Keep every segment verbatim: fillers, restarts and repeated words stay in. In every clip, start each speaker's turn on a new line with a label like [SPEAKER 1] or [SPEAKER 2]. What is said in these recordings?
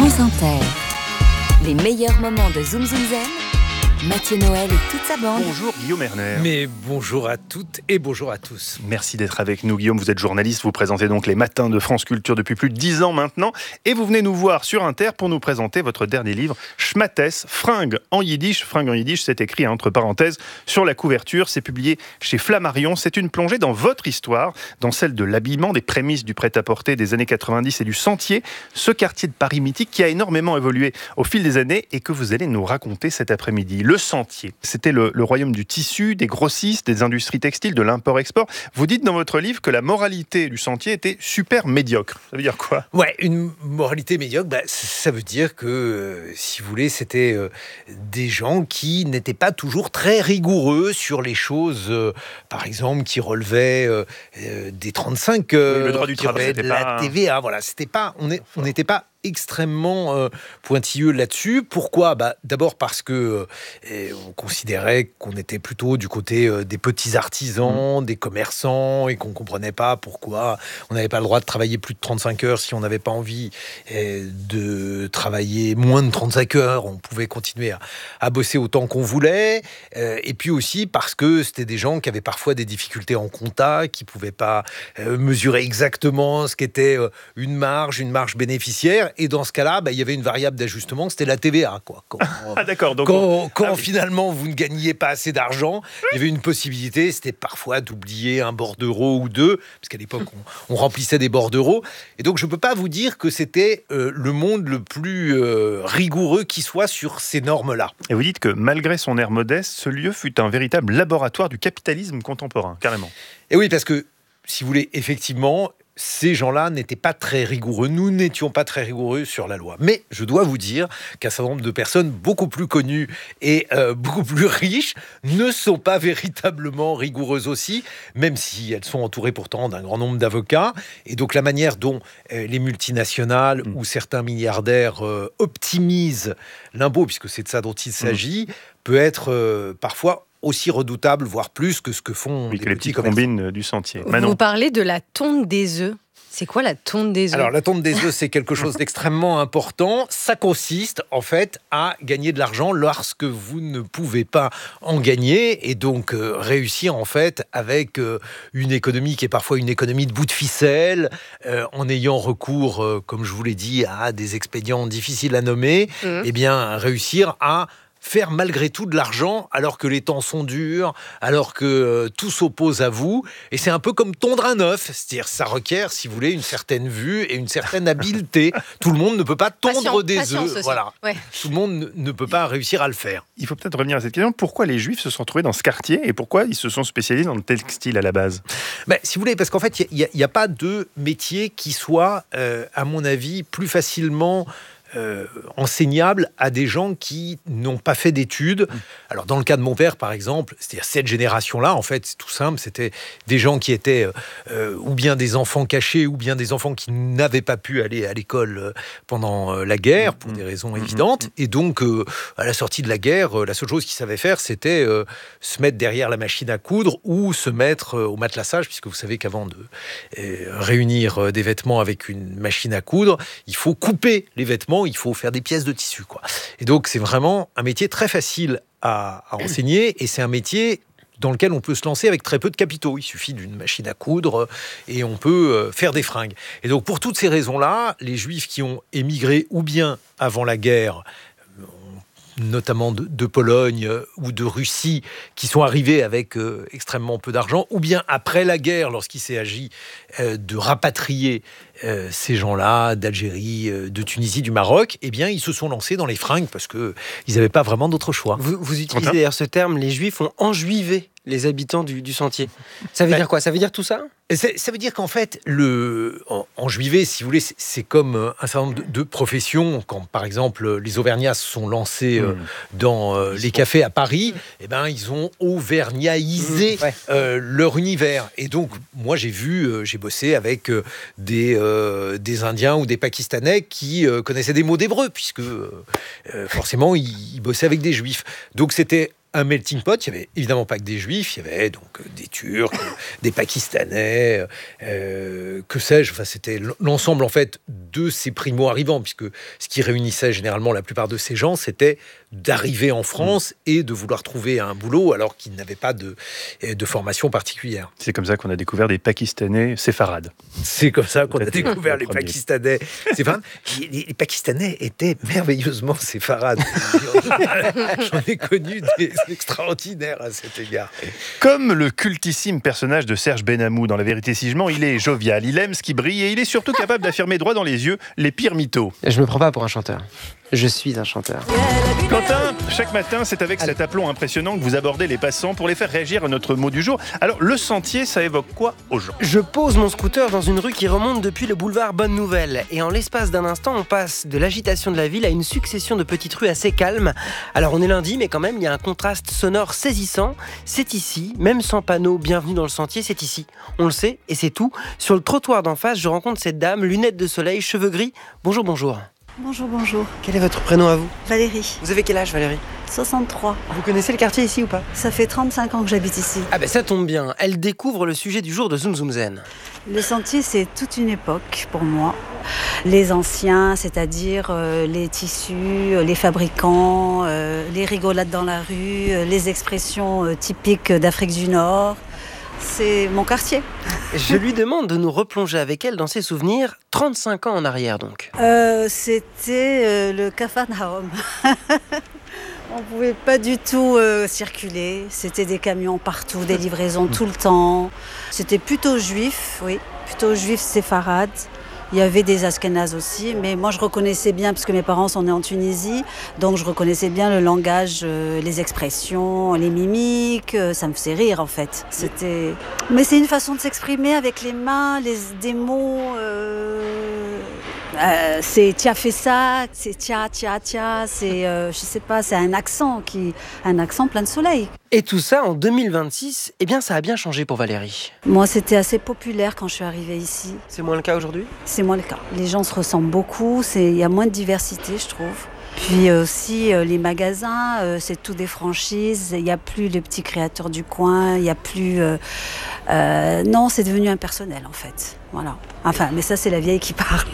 [SPEAKER 1] France Inter. Les meilleurs moments de Zoom Zoom Zen. Mathieu Noël et toute sa bande.
[SPEAKER 2] Bonjour Guillaume Erner.
[SPEAKER 3] Mais bonjour à toutes et bonjour à tous.
[SPEAKER 2] Merci d'être avec nous Guillaume, vous êtes journaliste, vous présentez donc les matins de France Culture depuis plus de dix ans maintenant et vous venez nous voir sur Inter pour nous présenter votre dernier livre, Schmattès, fringues en yiddish. Fringues en yiddish, c'est écrit entre parenthèses sur la couverture, c'est publié chez Flammarion. C'est une plongée dans votre histoire, dans celle de l'habillement, des prémices du prêt-à-porter des années quatre-vingt-dix et du Sentier, ce quartier de Paris mythique qui a énormément évolué au fil des années et que vous allez nous raconter cet après-midi. Le Sentier, c'était le, le royaume du tissu, des grossistes, des industries textiles, de l'import-export. Vous dites dans votre livre que la moralité du Sentier était super médiocre. Ça veut dire quoi ?
[SPEAKER 3] Ouais, une moralité médiocre, bah, ça veut dire que, euh, si vous voulez, c'était euh, des gens qui n'étaient pas toujours très rigoureux sur les choses, euh, par exemple, qui relevaient euh, euh, des trente-cinq heures,
[SPEAKER 2] oui, le droit du
[SPEAKER 3] qui
[SPEAKER 2] travail,
[SPEAKER 3] relevaient de la
[SPEAKER 2] pas...
[SPEAKER 3] T V A. Voilà, c'était pas, on n'était pas extrêmement euh, pointilleux là-dessus. Pourquoi ? Bah, d'abord parce que euh, on considérait qu'on était plutôt du côté euh, des petits artisans, mmh. des commerçants, et qu'on comprenait pas pourquoi on n'avait pas le droit de travailler plus de trente-cinq heures si on n'avait pas envie euh, de travailler moins de trente-cinq heures. On pouvait continuer à, à bosser autant qu'on voulait. Euh, et puis aussi parce que c'était des gens qui avaient parfois des difficultés en compta, qui pouvaient pas euh, mesurer exactement ce qu'était euh, une marge, une marge bénéficiaire. Et dans ce cas-là, bah, il y avait une variable d'ajustement, c'était la T V A. Quoi. Quand,
[SPEAKER 2] ah d'accord. Donc
[SPEAKER 3] quand,
[SPEAKER 2] on...
[SPEAKER 3] quand
[SPEAKER 2] ah, oui.
[SPEAKER 3] finalement vous ne gagniez pas assez d'argent, il y avait une possibilité, c'était parfois d'oublier un bordereau ou deux, parce qu'à l'époque on, on remplissait des bordereaux. Et donc je ne peux pas vous dire que c'était euh, le monde le plus euh, rigoureux qui soit sur ces normes-là.
[SPEAKER 2] Et vous dites que malgré son air modeste, ce lieu fut un véritable laboratoire du capitalisme contemporain, carrément.
[SPEAKER 3] Et oui, parce que, si vous voulez, effectivement, ces gens-là n'étaient pas très rigoureux. Nous n'étions pas très rigoureux sur la loi. Mais je dois vous dire qu'un certain nombre de personnes beaucoup plus connues et euh, beaucoup plus riches ne sont pas véritablement rigoureuses aussi, même si elles sont entourées pourtant d'un grand nombre d'avocats. Et donc la manière dont euh, les multinationales mmh. ou certains milliardaires euh, optimisent l'impôt, puisque c'est de ça dont il s'agit, mmh. peut être euh, parfois aussi redoutable, voire plus que ce que font
[SPEAKER 2] oui,
[SPEAKER 3] les,
[SPEAKER 2] les petites combines du Sentier.
[SPEAKER 4] Manon. Vous parlez de la tonte des œufs. C'est quoi la tonte des œufs ?
[SPEAKER 3] Alors, la tonte des œufs, c'est quelque chose d'extrêmement important. Ça consiste, en fait, à gagner de l'argent lorsque vous ne pouvez pas en gagner et donc euh, réussir, en fait, avec euh, une économie qui est parfois une économie de bout de ficelle, euh, en ayant recours, euh, comme je vous l'ai dit, à des expédients difficiles à nommer, mmh. eh bien, réussir à faire malgré tout de l'argent alors que les temps sont durs, alors que euh, tout s'oppose à vous. Et c'est un peu comme tondre un œuf. C'est-à-dire, ça requiert, si vous voulez, une certaine vue et une certaine habileté. Tout le monde ne peut pas tondre Patient, des œufs. Voilà. Ouais. Tout le monde ne, ne peut pas réussir à le faire.
[SPEAKER 2] Il faut peut-être revenir à cette question. Pourquoi les Juifs se sont trouvés dans ce quartier et pourquoi ils se sont spécialisés dans le textile à la base ?
[SPEAKER 3] Ben, si vous voulez, parce qu'en fait, il n'y a, a pas de métier qui soit, euh, à mon avis, plus facilement Euh, enseignable à des gens qui n'ont pas fait d'études. Alors dans le cas de mon père par exemple, c'est-à-dire cette génération-là, en fait c'est tout simple, c'était des gens qui étaient euh, ou bien des enfants cachés ou bien des enfants qui n'avaient pas pu aller à l'école pendant euh, la guerre pour des raisons évidentes, et donc euh, à la sortie de la guerre, euh, la seule chose qu'ils savaient faire c'était euh, se mettre derrière la machine à coudre ou se mettre euh, au matelassage, puisque vous savez qu'avant de euh, réunir euh, des vêtements avec une machine à coudre, il faut couper les vêtements, il faut faire des pièces de tissu, quoi. Et donc, c'est vraiment un métier très facile à, à enseigner, et c'est un métier dans lequel on peut se lancer avec très peu de capitaux. Il suffit d'une machine à coudre et on peut faire des fringues. Et donc, pour toutes ces raisons-là, les Juifs qui ont émigré ou bien avant la guerre, notamment de, de Pologne ou de Russie, qui sont arrivés avec euh, extrêmement peu d'argent, ou bien après la guerre, lorsqu'il s'est agi euh, de rapatrier euh, ces gens-là d'Algérie, euh, de Tunisie, du Maroc, eh bien, ils se sont lancés dans les fringues parce qu'ils n'avaient pas vraiment d'autre choix.
[SPEAKER 5] Vous, vous utilisez d'ailleurs ce terme, les Juifs ont enjuivé les habitants du, du Sentier. Ça veut ben, dire quoi ? Ça veut dire tout ça ?
[SPEAKER 3] Ça veut dire qu'en fait, le, en, en juivet, si vous voulez, c'est, c'est comme un certain nombre de, de professions. Quand, par exemple, les Auvergnats se sont lancés mmh. euh, dans euh, les cafés à Paris, eh ben, ils ont auvergnaisé mmh. ouais. euh, leur univers. Et donc, moi, j'ai vu, euh, j'ai bossé avec euh, des, euh, des Indiens ou des Pakistanais qui euh, connaissaient des mots d'hébreu, puisque euh, forcément, ils, ils bossaient avec des Juifs. Donc, c'était un melting pot. Il n'y avait évidemment pas que des Juifs, il y avait donc des Turcs, des Pakistanais, euh, que sais-je. Enfin, c'était l'ensemble en fait de ces primo-arrivants, puisque ce qui réunissait généralement la plupart de ces gens, c'était d'arriver en France mmh. et de vouloir trouver un boulot alors qu'ils n'avaient pas de, de formation particulière.
[SPEAKER 2] C'est comme ça qu'on a découvert des Pakistanais séfarades.
[SPEAKER 3] C'est comme ça qu'on a découvert les Pakistanais séfarades. Les, les, les Pakistanais étaient merveilleusement séfarades. J'en ai connu des extraordinaires à cet égard.
[SPEAKER 2] Comme le cultissime personnage de Serge Benamou dans La Vérité si je mens, il est jovial, il aime ce qui brille et il est surtout capable d'affirmer droit dans les yeux les pires mythos.
[SPEAKER 5] Je me prends pas pour un chanteur. Je suis un chanteur.
[SPEAKER 2] Quentin, chaque matin, c'est avec cet aplomb impressionnant que vous abordez les passants pour les faire réagir à notre mot du jour. Alors, le sentier, ça évoque quoi aux gens ?
[SPEAKER 5] Je pose mon scooter dans une rue qui remonte depuis le boulevard Bonne Nouvelle. Et en l'espace d'un instant, on passe de l'agitation de la ville à une succession de petites rues assez calmes. Alors, on est lundi, mais quand même, il y a un contraste sonore saisissant. C'est ici, même sans panneau, bienvenue dans le sentier, c'est ici. On le sait, et c'est tout. Sur le trottoir d'en face, je rencontre cette dame, lunettes de soleil, cheveux gris. Bonjour, bonjour.
[SPEAKER 6] Bonjour, bonjour.
[SPEAKER 5] Quel est votre prénom à vous ?
[SPEAKER 6] Valérie.
[SPEAKER 5] Vous avez quel âge, Valérie ?
[SPEAKER 6] soixante-trois.
[SPEAKER 5] Vous connaissez le quartier ici ou pas ?
[SPEAKER 6] Ça fait trente-cinq ans que j'habite ici.
[SPEAKER 5] Ah ben ça tombe bien, elle découvre le sujet du jour de Zoom Zoom Zen.
[SPEAKER 6] Le sentier, c'est toute une époque pour moi. Les anciens, c'est-à-dire euh, les tissus, les fabricants, euh, les rigolades dans la rue, euh, les expressions euh, typiques d'Afrique du Nord. C'est mon quartier.
[SPEAKER 5] Je lui demande de nous replonger avec elle dans ses souvenirs, trente-cinq ans en arrière donc.
[SPEAKER 6] Euh, c'était euh, le Capharnaüm. On ne pouvait pas du tout euh, circuler. C'était des camions partout, des livraisons tout le temps. C'était plutôt juif, oui, plutôt juif séfarade. Il y avait des Ashkénazes aussi, mais moi je reconnaissais bien, parce que mes parents sont nés en Tunisie, donc je reconnaissais bien le langage, euh, les expressions, les mimiques, euh, ça me faisait rire en fait. C'était... Mais c'est une façon de s'exprimer avec les mains, les, des mots... Euh... Euh, c'est tiens fais ça, c'est tiens tiens tiens, c'est euh, je sais pas, c'est un accent qui, un accent plein de soleil.
[SPEAKER 5] Et tout ça en deux mille vingt-six, eh bien ça a bien changé pour Valérie.
[SPEAKER 6] Moi c'était assez populaire quand je suis arrivée ici.
[SPEAKER 5] C'est moins le cas aujourd'hui ?
[SPEAKER 6] C'est moins le cas. Les gens se ressemblent beaucoup, c'est, il y a moins de diversité je trouve. Puis aussi euh, les magasins, euh, c'est tout des franchises, il n'y a plus les petits créateurs du coin, il n'y a plus... Euh, euh, non, c'est devenu impersonnel en fait. Voilà. Enfin, mais ça c'est la vieille qui parle.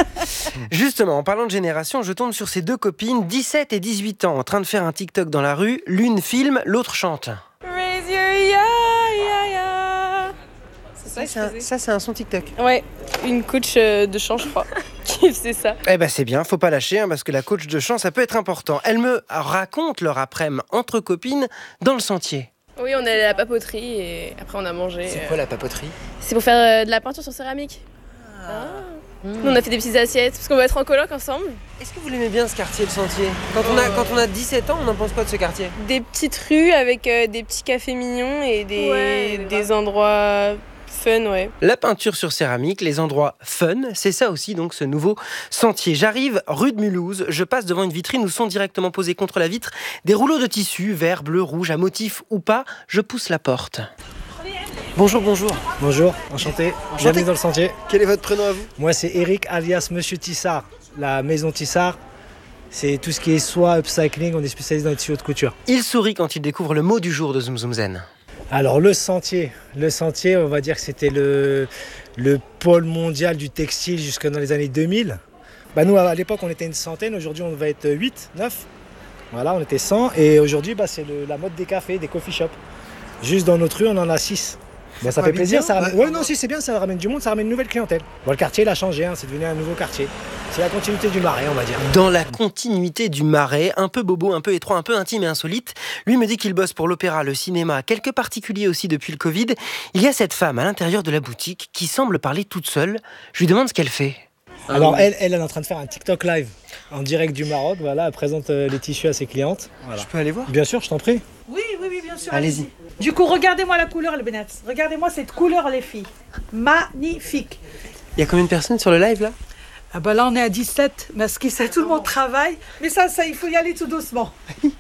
[SPEAKER 5] Justement, en parlant de génération, je tombe sur ces deux copines, dix-sept et dix-huit ans, en train de faire un TikTok dans la rue. L'une filme, l'autre chante.
[SPEAKER 7] Raise your ya ya ya. C'est ça,
[SPEAKER 5] Ça, c'est un, ça, c'est un son TikTok.
[SPEAKER 7] Ouais, une coach de chant, je crois, qui faisait ça.
[SPEAKER 5] Eh ben c'est bien, faut pas lâcher, hein, parce que la coach de chant, ça peut être important. Elle me raconte leur après-midi entre copines dans le sentier.
[SPEAKER 7] Oui, on est allé à la papoterie et après on a mangé.
[SPEAKER 5] C'est quoi la papoterie ?
[SPEAKER 7] C'est pour faire euh, de la peinture sur céramique. Ah. Mmh. Nous, on a fait des petites assiettes, parce qu'on va être en coloc ensemble.
[SPEAKER 5] Est-ce que vous l'aimez bien ce quartier, le sentier ? Quand on a, quand on a dix-sept ans, on en pense quoi de ce quartier ?
[SPEAKER 7] Des petites rues avec euh, des petits cafés mignons et des, ouais, des endroits... fun, ouais.
[SPEAKER 5] La peinture sur céramique, les endroits fun, c'est ça aussi donc ce nouveau sentier. J'arrive rue de Mulhouse, je passe devant une vitrine où sont directement posés contre la vitre des rouleaux de tissu, vert, bleu, rouge, à motif ou pas. Je pousse la porte. Bonjour, bonjour.
[SPEAKER 8] Bonjour, enchanté.
[SPEAKER 5] Enchanté.
[SPEAKER 8] Bienvenue dans le sentier.
[SPEAKER 5] Quel est votre prénom à vous ?
[SPEAKER 8] Moi c'est Eric alias Monsieur Tissard. La maison Tissard, c'est tout ce qui est soie, upcycling, on est spécialisé dans les tissus haute couture.
[SPEAKER 5] Il sourit quand il découvre le mot du jour de Zoom Zoom Zen.
[SPEAKER 8] Alors le sentier, le sentier, on va dire que c'était le, le pôle mondial du textile jusque dans les années deux mille. Bah nous à l'époque on était une centaine, aujourd'hui on va être huit, neuf. Voilà, on était cent et aujourd'hui bah, c'est le, la mode des cafés, des coffee shops. Juste dans notre rue on en a six. Bah, ça fait plaisir, ça ramène... ouais non si c'est bien, ça ramène du monde, ça ramène une nouvelle clientèle. Bon, le quartier il a changé, hein, c'est devenu un nouveau quartier. C'est la continuité du Marais on va dire.
[SPEAKER 5] Dans la continuité du Marais, un peu bobo, un peu étroit, un peu intime et insolite, lui me dit qu'il bosse pour l'opéra, le cinéma, quelques particuliers aussi depuis le Covid. Il y a cette femme à l'intérieur de la boutique qui semble parler toute seule. Je lui demande ce qu'elle fait.
[SPEAKER 8] Alors elle, elle est en train de faire un TikTok live en direct du Maroc, voilà, elle présente euh, les tissus à ses clientes. Voilà.
[SPEAKER 5] Je peux aller voir ?
[SPEAKER 8] Bien sûr, je t'en prie.
[SPEAKER 9] Oui, oui, oui, bien sûr.
[SPEAKER 5] Allez-y.
[SPEAKER 9] Du coup, regardez-moi la couleur, les Benets. Regardez-moi cette couleur, les filles. Magnifique.
[SPEAKER 5] Il y a combien de personnes sur le live là ?
[SPEAKER 9] Ah bah là, on est à dix-sept. Mais ce qui c'est tout le monde travaille. Mais ça, ça, il faut y aller tout doucement.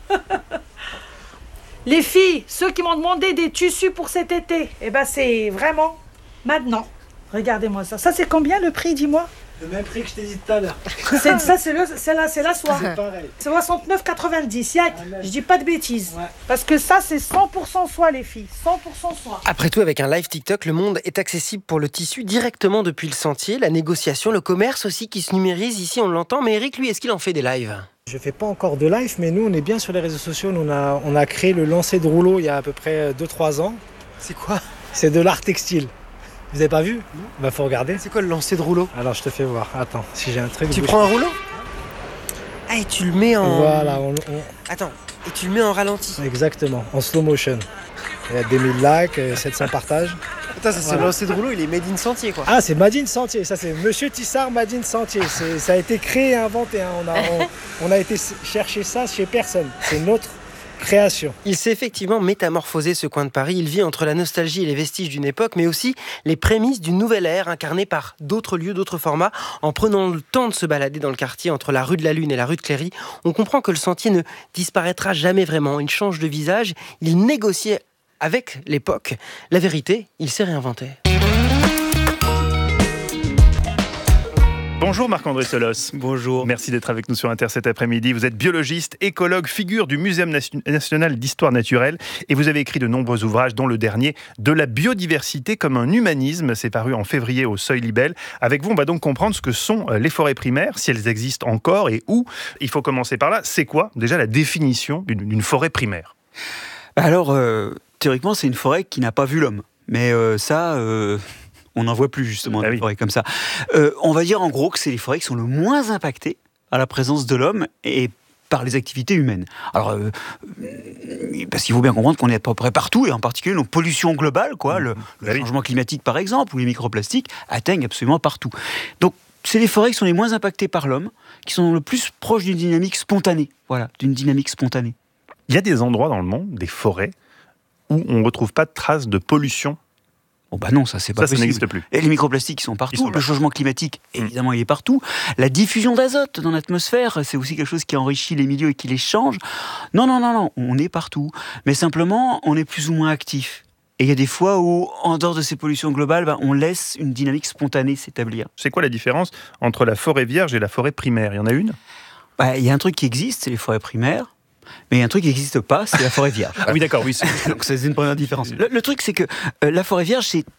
[SPEAKER 9] Les filles, ceux qui m'ont demandé des tissus pour cet été, eh ben c'est vraiment maintenant. Regardez-moi ça. Ça, c'est combien le prix, dis-moi ?
[SPEAKER 8] Le même prix que je t'ai dit tout à l'heure.
[SPEAKER 9] C'est, ça, c'est, le, c'est, la, c'est la soie.
[SPEAKER 8] C'est pareil.
[SPEAKER 9] C'est soixante-neuf quatre-vingt-dix. Yak, je dis pas de bêtises.
[SPEAKER 8] Ouais.
[SPEAKER 9] Parce que ça, c'est cent pour cent soie, les filles. cent pour cent soie.
[SPEAKER 5] Après tout, avec un live TikTok, le monde est accessible pour le tissu directement depuis le sentier. La négociation, le commerce aussi qui se numérise. Ici, on l'entend. Mais Eric, lui, est-ce qu'il en fait des lives ?
[SPEAKER 8] Je fais pas encore de live, mais nous, on est bien sur les réseaux sociaux. Nous, on a, on a créé le lancer de rouleau il y a à peu près deux trois ans.
[SPEAKER 5] C'est quoi ?
[SPEAKER 8] C'est de l'art textile. Vous avez pas vu ? Bah, faut regarder.
[SPEAKER 5] C'est quoi le lancer de rouleau ?
[SPEAKER 8] Alors, je te fais voir. Attends, si j'ai un truc.
[SPEAKER 5] Tu
[SPEAKER 8] bouge.
[SPEAKER 5] prends un rouleau ? Ah, et tu le mets en...
[SPEAKER 8] Voilà, on, on...
[SPEAKER 5] Attends, et tu le mets en ralenti.
[SPEAKER 8] Exactement, en slow motion. Il y a deux mille likes, sept cents partages.
[SPEAKER 5] Putain, ça, c'est
[SPEAKER 8] Voilà.
[SPEAKER 5] le lancer de rouleau, il est made in sentier, quoi.
[SPEAKER 8] Ah, c'est Madine Sentier, ça c'est Monsieur Tissard Madine Sentier. C'est, ça a été créé et inventé. Hein. On, a, on, on a été chercher ça chez personne. C'est notre création.
[SPEAKER 5] Il s'est effectivement métamorphosé, ce coin de Paris. Il vit entre la nostalgie et les vestiges d'une époque, mais aussi les prémices d'une nouvelle ère incarnée par d'autres lieux, d'autres formats. En prenant le temps de se balader dans le quartier entre la rue de la Lune et la rue de Cléry, on comprend que le sentier ne disparaîtra jamais vraiment. Il change de visage, il négociait avec l'époque. La vérité, il s'est réinventé.
[SPEAKER 2] Bonjour Marc-André Solos.
[SPEAKER 10] Bonjour.
[SPEAKER 2] Merci d'être avec nous sur Inter cet après-midi. Vous êtes biologiste, écologue, figure du Muséum national d'histoire naturelle et vous avez écrit de nombreux ouvrages, dont le dernier « De la biodiversité comme un humanisme ». C'est paru en février au Seuil Libelle. Avec vous, on va donc comprendre ce que sont les forêts primaires, si elles existent encore et où. Il faut commencer par là. C'est quoi déjà la définition d'une, d'une forêt primaire ?
[SPEAKER 10] Alors, euh, théoriquement, c'est une forêt qui n'a pas vu l'homme. Mais euh, ça... Euh... On n'en voit plus justement
[SPEAKER 2] ah
[SPEAKER 10] des
[SPEAKER 2] oui.
[SPEAKER 10] forêts comme ça. Euh, on va dire en gros que c'est les forêts qui sont le moins impactées à la présence de l'homme et par les activités humaines. Alors, euh, parce qu'il faut bien comprendre qu'on est à peu près partout, et en particulier nos pollutions globales, quoi, le, le changement climatique par exemple, ou les microplastiques, atteignent absolument partout. Donc, c'est les forêts qui sont les moins impactées par l'homme, qui sont le plus proches d'une dynamique spontanée. Voilà, d'une dynamique spontanée.
[SPEAKER 2] Il y a des endroits dans le monde, des forêts, où on ne retrouve pas de traces de pollution.
[SPEAKER 10] Oh bah non, ça c'est pas
[SPEAKER 2] ça,
[SPEAKER 10] possible.
[SPEAKER 2] Ça n'existe plus.
[SPEAKER 10] Et les microplastiques, ils sont partout.
[SPEAKER 2] Ils sont
[SPEAKER 10] le
[SPEAKER 2] partout.
[SPEAKER 10] changement climatique, évidemment, mmh. il est partout. La diffusion d'azote dans l'atmosphère, c'est aussi quelque chose qui enrichit les milieux et qui les change. Non, non, non, non, on est partout. Mais simplement, on est plus ou moins actif. Et il y a des fois où, en dehors de ces pollutions globales, bah, on laisse une dynamique spontanée s'établir.
[SPEAKER 2] C'est quoi la différence entre la forêt vierge et la forêt primaire ? Il y en a une ?
[SPEAKER 10] Bah, il y a un truc qui existe, c'est les forêts primaires. Mais il y a un truc qui n'existe pas, c'est la forêt vierge.
[SPEAKER 2] Ah oui, d'accord, oui.
[SPEAKER 10] Donc c'est une première différence. Le, le truc, c'est que euh, la forêt vierge, c'est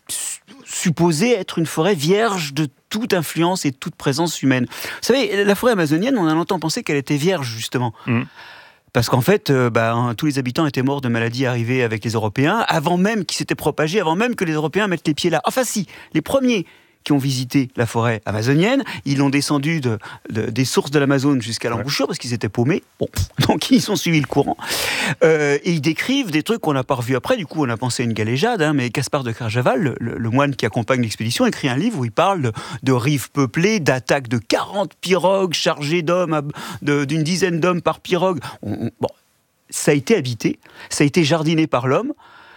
[SPEAKER 10] supposé être une forêt vierge de toute influence et toute présence humaine. Vous savez, la forêt amazonienne, on a longtemps pensé qu'elle était vierge, justement. Mmh. Parce qu'en fait, euh, bah, hein, tous les habitants étaient morts de maladies arrivées avec les Européens, avant même qu'ils s'étaient propagés, avant même que les Européens mettent les pieds là. Enfin si, les premiers qui ont visité la forêt amazonienne, ils ont descendu de, de, des sources de l'Amazone jusqu'à l'embouchure, ouais. parce qu'ils étaient paumés. Bon, donc ils ont suivi le courant. Euh, et ils décrivent des trucs qu'on n'a pas revus après. Du coup, on a pensé à une galéjade. Hein, mais Gaspard de Kerjaval, le, le, le moine qui accompagne l'expédition, écrit un livre où il parle de, de rives peuplées, d'attaques de quarante pirogues chargées d'hommes, de, d'une dizaine d'hommes par pirogue. On, on, bon, ça a été habité, ça a été jardiné par l'homme.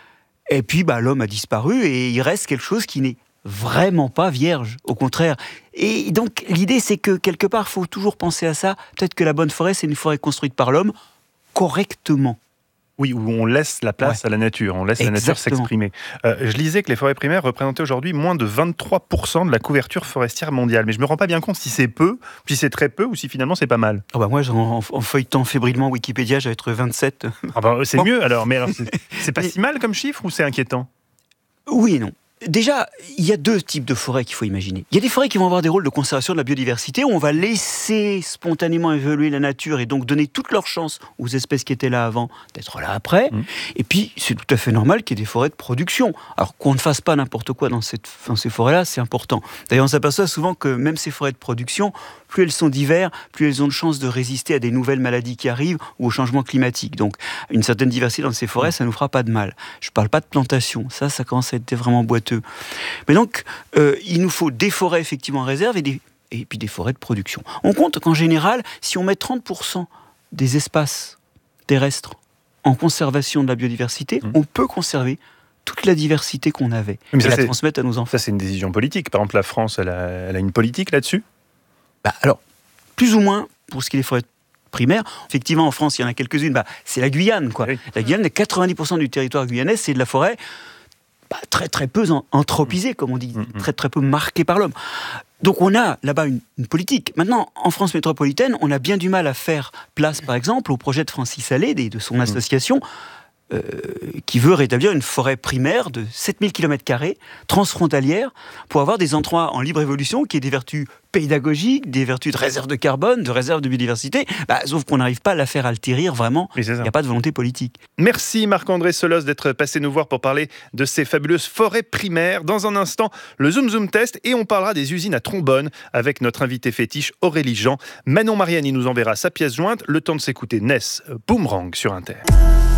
[SPEAKER 10] Et puis, bah, l'homme a disparu et il reste quelque chose qui n'est vraiment pas vierge, au contraire. Et donc, l'idée, c'est que, quelque part, il faut toujours penser à ça. Peut-être que la bonne forêt, c'est une forêt construite par l'homme, correctement.
[SPEAKER 2] Oui, où on laisse la place ouais. à la nature, on laisse Exactement. la nature s'exprimer. Euh, je lisais que les forêts primaires représentaient aujourd'hui moins de vingt-trois pour cent de la couverture forestière mondiale. Mais je ne me rends pas bien compte si c'est peu, si c'est très peu, ou si finalement c'est pas mal.
[SPEAKER 10] Oh bah moi, en, en feuilletant fébrilement Wikipédia, j'avais trouvé vingt-sept.
[SPEAKER 2] Ah bah, c'est bon. mieux alors, mais alors, c'est, c'est pas mais... si mal comme chiffre ou c'est inquiétant ?
[SPEAKER 10] Oui et non. Déjà, il y a deux types de forêts qu'il faut imaginer. Il y a des forêts qui vont avoir des rôles de conservation de la biodiversité, où on va laisser spontanément évoluer la nature et donc donner toute leur chance aux espèces qui étaient là avant d'être là après. Mmh. Et puis, c'est tout à fait normal qu'il y ait des forêts de production. Alors, qu'on ne fasse pas n'importe quoi dans, cette, dans ces forêts-là, c'est important. D'ailleurs, on s'aperçoit souvent que même ces forêts de production, plus elles sont d'hiver, plus elles ont de chances de résister à des nouvelles maladies qui arrivent ou au changement climatique. Donc, une certaine diversité dans ces forêts, ça ne nous fera pas de mal. Je ne parle pas de plantation. Ça, ça commence à être vraiment boiteux. Mais donc, euh, il nous faut des forêts effectivement en réserve et, des, et puis des forêts de production. On compte qu'en général, si on met trente pour cent des espaces terrestres en conservation de la biodiversité, mmh. on peut conserver toute la diversité qu'on avait
[SPEAKER 2] Mais
[SPEAKER 10] et
[SPEAKER 2] ça,
[SPEAKER 10] la
[SPEAKER 2] c'est,
[SPEAKER 10] transmettre à nos enfants.
[SPEAKER 2] Ça, c'est une décision politique. Par exemple, la France, elle a, elle a une politique là-dessus ?
[SPEAKER 10] Bah, alors, plus ou moins, pour ce qui est des forêts primaires. Effectivement, en France, il y en a quelques-unes. Bah, c'est la Guyane, quoi. Oui. La Guyane, quatre-vingt-dix pour cent du territoire guyanais, c'est de la forêt bah, très très peu anthropisée, comme on dit, mmh. très très peu marquée par l'homme. Donc on a là-bas une, une politique. Maintenant, en France métropolitaine, on a bien du mal à faire place, par exemple, au projet de Francis Allais et de son mmh. association, Euh, qui veut rétablir une forêt primaire de sept mille kilomètres carrés, transfrontalière, pour avoir des endroits en libre évolution qui aient des vertus pédagogiques, des vertus de réserve de carbone, de réserve de biodiversité, bah, sauf qu'on n'arrive pas à la faire altérir vraiment, il n'y a pas de volonté politique.
[SPEAKER 2] Merci Marc-André Solos d'être passé nous voir pour parler de ces fabuleuses forêts primaires. Dans un instant, le Zoom Zoom Test, et on parlera des usines à trombone avec notre invité fétiche Aurélie Jean. Manon Mariani nous enverra sa pièce jointe, le temps de s'écouter Ness Boomerang sur Inter.